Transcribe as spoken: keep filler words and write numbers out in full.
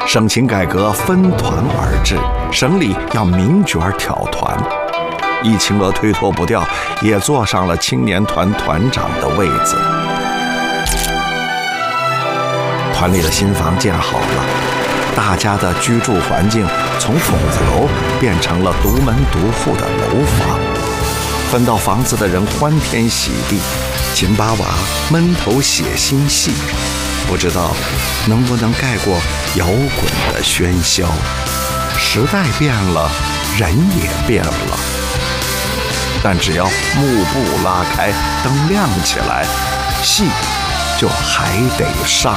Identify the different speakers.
Speaker 1: 省情改革分团而治，省里要民角挑团。易清娥推脱不掉，也坐上了青年团团长的位子。团里的新房建好了，大家的居住环境从筒子楼变成了独门独户的楼房。分到房子的人欢天喜地，紧把娃闷头写新戏，不知道能不能盖过摇滚的喧嚣。时代变了，人也变了，但只要幕布拉开，灯亮起来，戏就还得上。